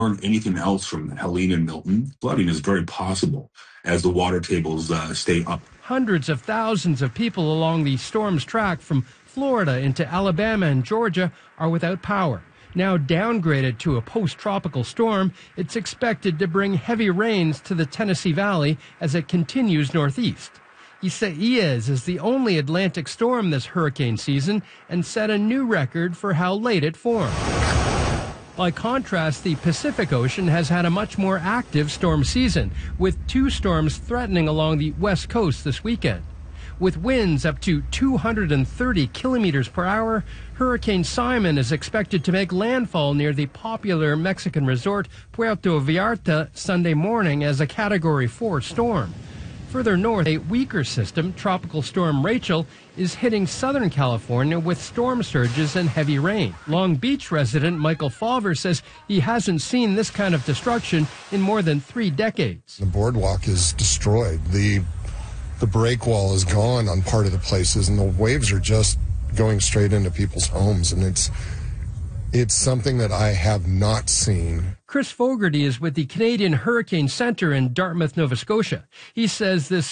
learn anything else from Helene and Milton, flooding is very possible as the water tables stay up. Hundreds of thousands of people along the storm's track from Florida into Alabama and Georgia are without power. Now downgraded to a post-tropical storm, it's expected to bring heavy rains to the Tennessee Valley as it continues northeast. Isaias is the only Atlantic storm this hurricane season and set a new record for how late it formed. By contrast, the Pacific Ocean has had a much more active storm season, with 2 storms threatening along the west coast this weekend. With winds up to 230 kilometers per hour, Hurricane Simon is expected to make landfall near the popular Mexican resort Puerto Vallarta Sunday morning as a Category 4 storm. Further north, a weaker system, Tropical Storm Rachel, is hitting Southern California with storm surges and heavy rain. Long Beach resident Michael Falver says he hasn't seen this kind of destruction in more than 3 decades. The boardwalk is destroyed. The break wall is gone on part of the places, and the waves are just going straight into people's homes, and it's something that I have not seen. Chris Fogarty is with the Canadian Hurricane Center in Dartmouth, Nova Scotia. He says this